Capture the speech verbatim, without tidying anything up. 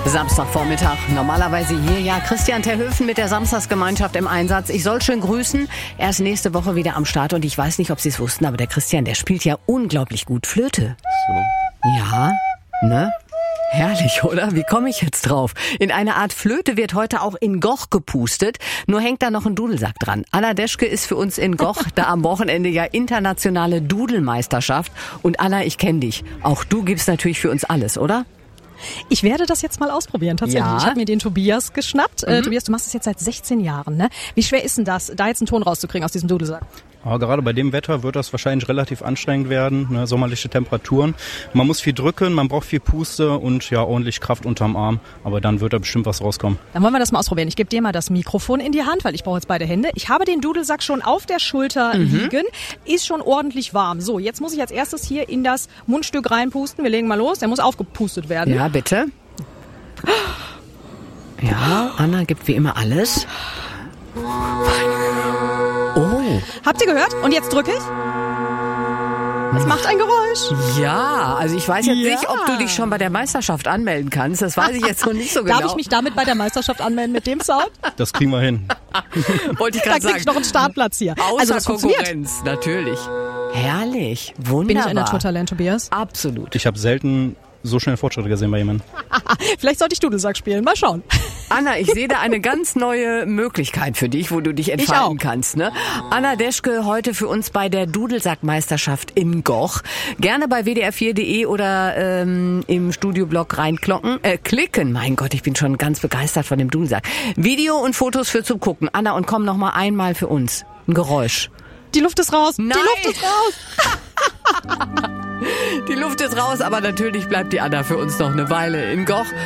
Samstagvormittag, normalerweise hier ja Christian Terhöfen mit der Samstagsgemeinschaft im Einsatz. Ich soll schön grüßen, er ist nächste Woche wieder am Start und ich weiß nicht, ob Sie es wussten, aber der Christian, der spielt ja unglaublich gut Flöte. So. Ja, ne? Herrlich, oder? Wie komme ich jetzt drauf? In eine Art Flöte wird heute auch in Goch gepustet, nur hängt da noch ein Dudelsack dran. Anna Deschke ist für uns in Goch, da am Wochenende ja internationale Dudelmeisterschaft. Und Anna, ich kenne dich. Auch du gibst natürlich für uns alles, oder? Ich werde das jetzt mal ausprobieren, tatsächlich. Ja. Ich habe mir den Tobias geschnappt. Mhm. Äh, Tobias, du machst das jetzt seit sechzehn Jahren, ne? Wie schwer ist denn das, da jetzt einen Ton rauszukriegen aus diesem Dudelsack? Aber gerade bei dem Wetter wird das wahrscheinlich relativ anstrengend werden, ne, sommerliche Temperaturen. Man muss viel drücken, man braucht viel Puste und ja ordentlich Kraft unterm Arm, aber dann wird da bestimmt was rauskommen. Dann wollen wir das mal ausprobieren. Ich gebe dir mal das Mikrofon in die Hand, weil ich brauche jetzt beide Hände. Ich habe den Dudelsack schon auf der Schulter mhm. liegen, ist schon ordentlich warm. So, jetzt muss ich als erstes hier in das Mundstück reinpusten. Wir legen mal los, der muss aufgepustet werden. Ja, bitte. Ja, Anna gibt wie immer alles. Oh. Habt ihr gehört? Und jetzt drücke ich. Es macht ein Geräusch. Ja, also ich weiß jetzt ja. nicht, ob du dich schon bei der Meisterschaft anmelden kannst. Das weiß ich jetzt noch nicht so genau. Darf ich mich damit bei der Meisterschaft anmelden mit dem Sound? Das kriegen wir hin. Wollte ich gerade sagen. Da krieg ich noch einen Startplatz hier. Außer also das Konkurrenz, natürlich. Herrlich, wunderbar. Bin ich ein Naturtalent, Tobias? Absolut. Ich habe selten so schnell Fortschritte gesehen bei jemandem. Vielleicht sollte ich Dudelsack spielen. Mal schauen. Anna, ich sehe da eine ganz neue Möglichkeit für dich, wo du dich entfalten kannst. Ne? Anna Deschke heute für uns bei der Dudelsackmeisterschaft in Goch. Gerne bei w d r vier punkt d e oder ähm, im Studioblog reinklocken, äh, klicken. Mein Gott, ich bin schon ganz begeistert von dem Dudelsack. Video und Fotos für zum Gucken. Anna, und komm noch mal einmal für uns. Ein Geräusch. Die Luft ist raus. Nein. Die Luft ist raus. Die Luft ist raus, aber natürlich bleibt die Anna für uns noch eine Weile in Goch.